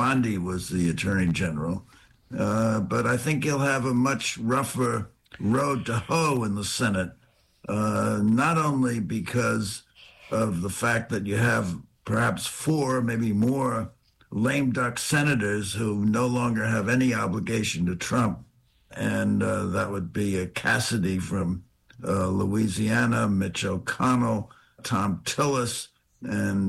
Bondi was the Attorney General. But I think he'll have a much rougher road to hoe in the Senate, not only because of the fact that you have perhaps 4, maybe more, lame duck senators who no longer have any obligation to Trump. And that would be Cassidy from Louisiana, Mitch McConnell, Tom Tillis, and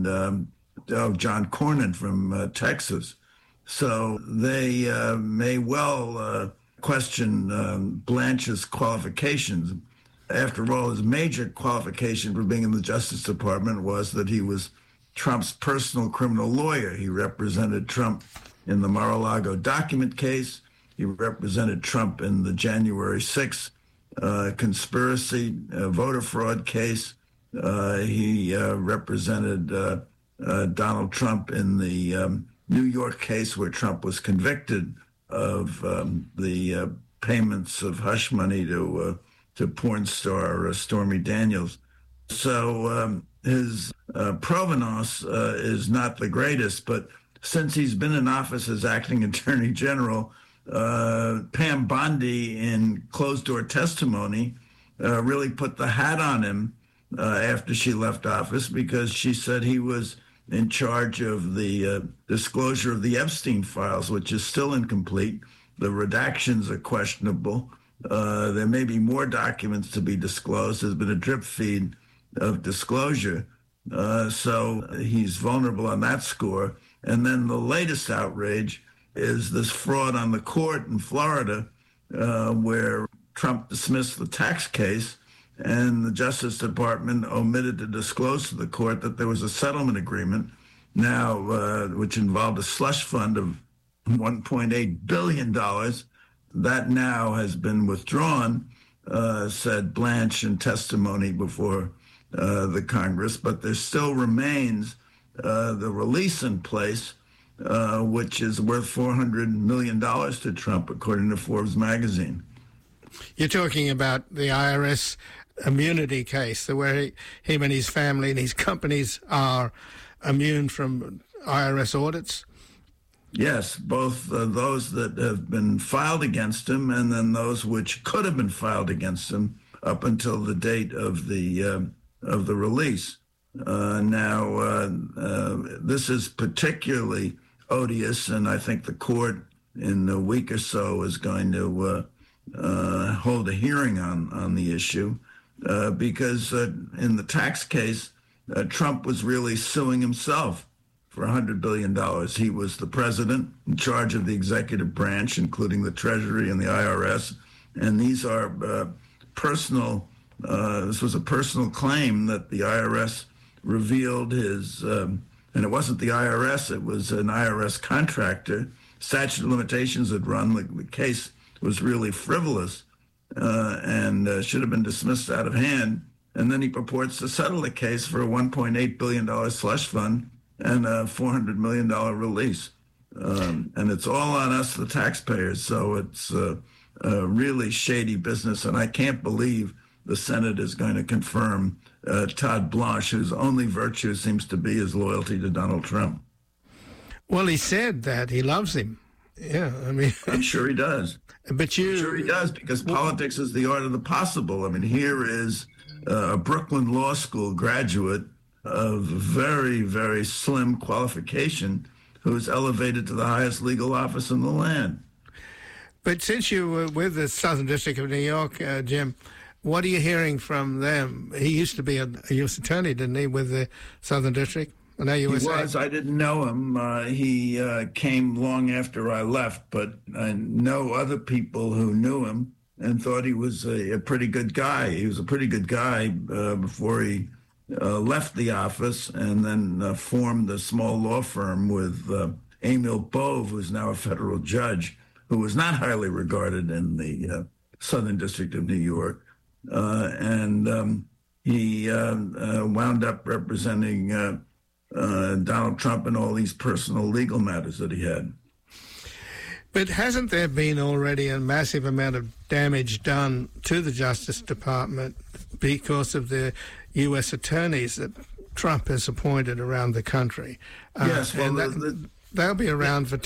John Cornyn from Texas. So they may well question Blanche's qualifications. After all, his major qualification for being in the Justice Department was that he was Trump's personal criminal lawyer. He represented Trump in the Mar-a-Lago document case. He represented Trump in the January 6th conspiracy voter fraud case. He represented Donald Trump in the New York case where Trump was convicted of the payments of hush money to porn star Stormy Daniels. So his provenance is not the greatest, but since he's been in office as acting Attorney General, Pam Bondi, in closed-door testimony, really put the hat on him after she left office because she said he was in charge of the disclosure of the Epstein files, which is still incomplete. The redactions are questionable. There may be more documents to be disclosed. There's been a drip feed of disclosure. So he's vulnerable on that score. And then the latest outrage is this fraud on the court in Florida, where Trump dismissed the tax case and the Justice Department omitted to disclose to the court that there was a settlement agreement now, which involved a slush fund of $1.8 billion. That now has been withdrawn, said Blanche in testimony before the Congress, but there still remains the release in place, which is worth $400 million to Trump, according to Forbes magazine. You're talking about the IRS immunity case, where him and his family and his companies are immune from IRS audits? Yes, both those that have been filed against him and then those which could have been filed against him up until the date of the release. Now, this is particularly odious, and I think the court in a week or so is going to hold a hearing on the issue because in the tax case, Trump was really suing himself for $100 billion. He was the president in charge of the executive branch, including the Treasury and the IRS, and these are personal. This was a personal claim that the IRS revealed his, and it wasn't the IRS, it was an IRS contractor. Statute of limitations had run. The case was really frivolous and should have been dismissed out of hand. And then he purports to settle the case for a $1.8 billion slush fund and a $400 million release. And it's all on us, the taxpayers. So it's a really shady business. And I can't believe the Senate is going to confirm Todd Blanche, whose only virtue seems to be his loyalty to Donald Trump. Well, he said that he loves him. Yeah, I mean, I'm sure he does. But I'm sure he does, because politics is the art of the possible. I mean, here is a Brooklyn Law School graduate of very, very slim qualification who is elevated to the highest legal office in the land. But since you were with the Southern District of New York, Jim, what are you hearing from them? He used to be a U.S. attorney, didn't he, with the Southern District? Now he was. I didn't know him. He came long after I left, but I know other people who knew him and thought he was a pretty good guy. He was a pretty good guy before he left the office and then formed a small law firm with Emil Bove, who's now a federal judge, who was not highly regarded in the Southern District of New York. And he wound up representing Donald Trump in all these personal legal matters that he had. But hasn't there been already a massive amount of damage done to the Justice Department because of the U.S. attorneys that Trump has appointed around the country? Yes, well, and they'll be around for